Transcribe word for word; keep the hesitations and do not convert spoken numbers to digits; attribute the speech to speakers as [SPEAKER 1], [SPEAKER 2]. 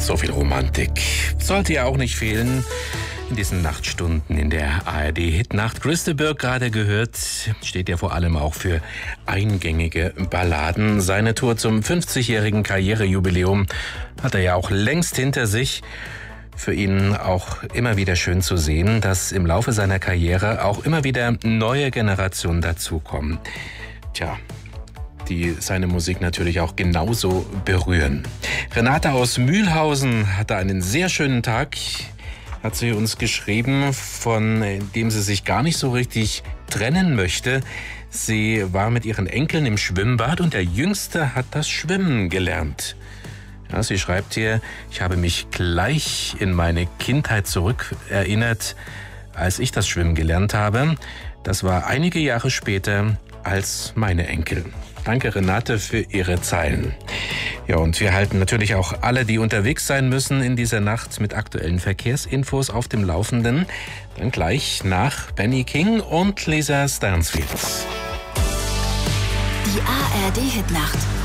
[SPEAKER 1] So viel Romantik sollte ja auch nicht fehlen in diesen Nachtstunden in der A R D-Hitnacht. Chris de Burgh, gerade gehört, steht ja vor allem auch für eingängige Balladen. Seine Tour zum fünfzigjährigen Karrierejubiläum hat er ja auch längst hinter sich. Für ihn auch immer wieder schön zu sehen, dass im Laufe seiner Karriere auch immer wieder neue Generationen dazukommen. Tja, die seine Musik natürlich auch genauso berühren. Renate aus Mühlhausen hatte einen sehr schönen Tag, hat sie uns geschrieben, von dem sie sich gar nicht so richtig trennen möchte. Sie war mit ihren Enkeln im Schwimmbad und der Jüngste hat das Schwimmen gelernt. Ja, sie schreibt hier, ich habe mich gleich in meine Kindheit zurückerinnert, als ich das Schwimmen gelernt habe. Das war einige Jahre später als meine Enkel. Danke, Renate, für Ihre Zeilen. Ja, und wir halten natürlich auch alle, die unterwegs sein müssen in dieser Nacht, mit aktuellen Verkehrsinfos auf dem Laufenden. Dann gleich nach Benny King und Lisa Stansfield.
[SPEAKER 2] Die A R D-Hitnacht.